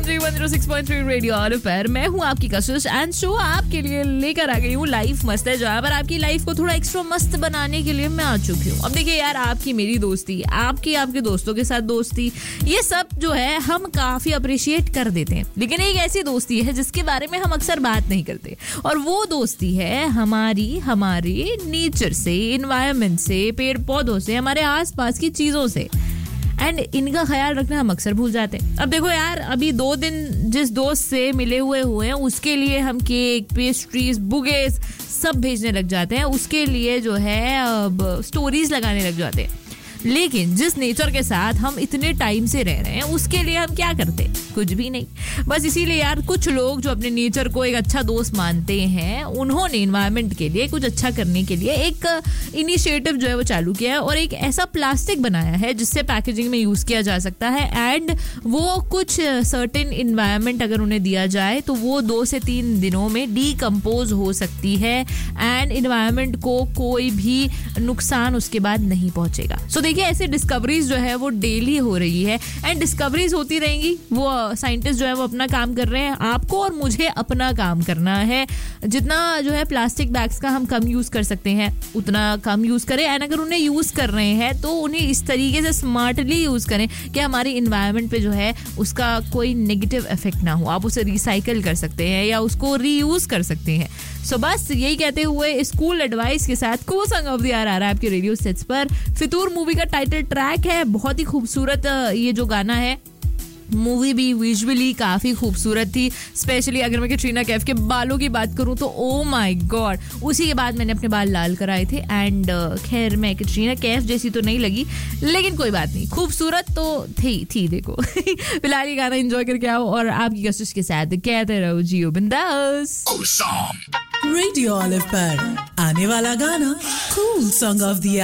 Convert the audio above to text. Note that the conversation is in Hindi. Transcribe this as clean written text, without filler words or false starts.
106.3 रेडियो ऑल पर मैं हूँ आपकी कशिश एंड शो आपके लिए लेकर आ गई हूँ लाइफ मस्त है, जहाँ पर आपकी लाइफ को थोड़ा एक्स्ट्रा मस्त बनाने के लिए मैं आ चुकी हूँ। अब देखिए यार, आपकी मेरी दोस्ती, आपकी आपके दोस्तों के साथ दोस्ती, ये सब जो है हम काफी अप्रिशिएट कर देते हैं, लेकिन एक ऐसी दोस्ती है जिसके बारे में हम अक्सर बात नहीं करते, और वो दोस्ती है हमारे नेचर से, इन्वायरमेंट से, पेड़ पौधों से, हमारे आसपास की चीजों से। एंड इनका ख्याल रखना हम अक्सर भूल जाते हैं। अब देखो यार, अभी 2 दिन जिस दोस्त से मिले हुए हैं उसके लिए हम केक, पेस्ट्रीज, बुगेस सब भेजने लग जाते हैं, उसके लिए जो है स्टोरीज लगाने लग जाते हैं। लेकिन जिस नेचर के साथ हम इतने टाइम से रह रहे हैं उसके लिए हम क्या करते? कुछ भी नहीं। बस इसीलिए यार, कुछ लोग जो अपने नेचर को एक अच्छा दोस्त मानते हैं, उन्होंने एनवायरनमेंट के लिए कुछ अच्छा करने के लिए एक इनिशिएटिव जो है वो चालू किया है, और एक ऐसा प्लास्टिक बनाया है जिससे पैकेजिंग में यूज किया जा सकता है। एंड वो कुछ सर्टेन एनवायरनमेंट अगर उन्हें दिया जाए तो वो 2 से 3 दिनों में डीकम्पोज हो सकती है, एंड एनवायरनमेंट को कोई भी नुकसान उसके बाद नहीं पहुंचेगा। सो देखिए, ऐसे डिस्कवरीज जो है वो डेली हो रही है, एंड डिस्कवरीज होती रहेंगी। वो साइंटिस्ट जो है वो अपना काम कर रहे हैं, आपको और मुझे अपना काम करना है। जितना जो है प्लास्टिक बैग्स का हम कम यूज कर सकते हैं उतना कम यूज करें, एंड अगर उन्हें यूज कर रहे हैं तो उन्हें इस तरीके से स्मार्टली यूज करें कि हमारी एनवायरनमेंट पे जो है उसका कोई नेगेटिव इफेक्ट ना हो। आप उसे रिसाइकिल कर सकते हैं या उसको रीयूज कर सकते हैं। सो बस यही कहते हुए स्कूल एडवाइस के साथ cool song of the year आ रहा है आपके रेडियो सेट्स पर। फितूर मूवी का टाइटल ट्रैक है, बहुत ही खूबसूरत ये जो गाना है। मूवी भी विजुअली काफी खूबसूरत थी, स्पेशली अगर मैं कैटरीना कैफ के बालों की बात करूं तो ओ माय गॉड, उसी के बाद मैंने अपने बाल लाल कराए थे। एंड खैर मैं कैटरीना कैफ जैसी तो नहीं लगी, लेकिन कोई बात नहीं, खूबसूरत तो थी देखो। फिलहाल ये गाना एंजॉय करके आओ और आपकी कशिश के साथ कहते रहो जियो बिंदास। रेडियो ऑलिव पर आने वाला गाना कूल सॉन्ग ऑफ द